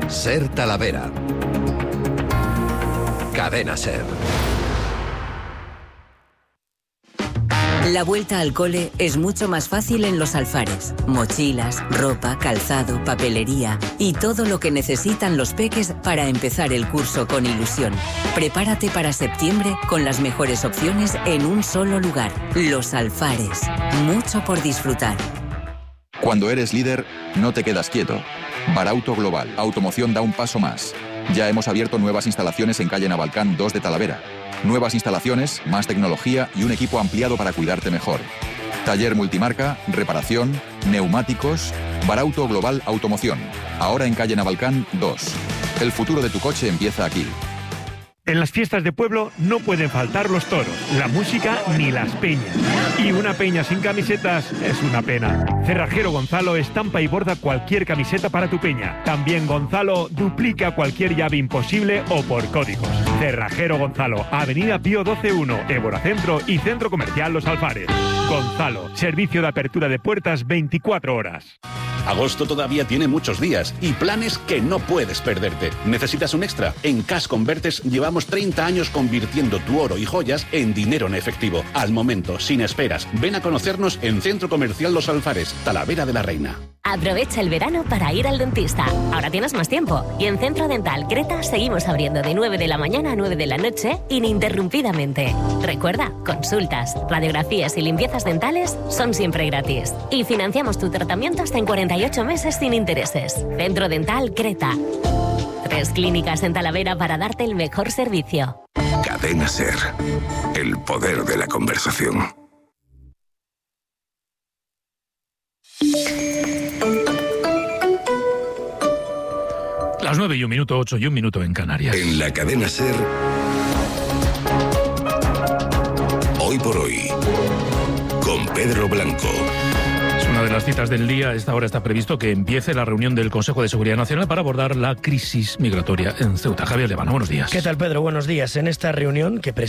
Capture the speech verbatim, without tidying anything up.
Ser Talavera. Cadena Ser. La vuelta al cole es mucho más fácil en Los Alfares. Mochilas, ropa, calzado, papelería y todo lo que necesitan los peques para empezar el curso con ilusión. Prepárate para septiembre con las mejores opciones en un solo lugar. Los Alfares. Mucho por disfrutar. Cuando eres líder, no te quedas quieto. Barauto Global. Automoción da un paso más. Ya hemos abierto nuevas instalaciones en calle Navalcán dos de Talavera. Nuevas instalaciones, más tecnología y un equipo ampliado para cuidarte mejor. Taller multimarca, reparación, neumáticos. Barauto Global Automoción. Ahora en calle Navalcán dos. El futuro de tu coche empieza aquí. En las fiestas de pueblo no pueden faltar los toros, la música ni las peñas. Y una peña sin camisetas es una pena. Cerrajero Gonzalo estampa y borda cualquier camiseta para tu peña. También Gonzalo duplica cualquier llave imposible o por códigos. Cerrajero Gonzalo, Avenida Pío doce uno, Évora Centro y Centro Comercial Los Alfares. Gonzalo, servicio de apertura de puertas veinticuatro horas. Agosto todavía tiene muchos días y planes que no puedes perderte. ¿Necesitas un extra? En Cash Converters llevamos treinta años convirtiendo tu oro y joyas en dinero en efectivo. Al momento, sin esperas. Ven a conocernos en Centro Comercial Los Alfares, Talavera de la Reina. Aprovecha el verano para ir al dentista. Ahora tienes más tiempo. Y en Centro Dental Creta seguimos abriendo de nueve de la mañana a nueve de la noche ininterrumpidamente. Recuerda, consultas, radiografías y limpiezas dentales son siempre gratis. Y financiamos tu tratamiento hasta en cuarenta y ocho meses sin intereses. Centro Dental Creta. Tres clínicas en Talavera para darte el mejor servicio. Cadena Ser. El poder de la conversación. Las nueve y un minuto, ocho y un minuto en Canarias. En la Cadena Ser. Hoy por hoy. Con Pedro Blanco. Una de las citas del día. A esta hora está previsto que empiece la reunión del Consejo de Seguridad Nacional para abordar la crisis migratoria en Ceuta. Javier Levano, buenos días. ¿Qué tal, Pedro? Buenos días. En esta reunión que preside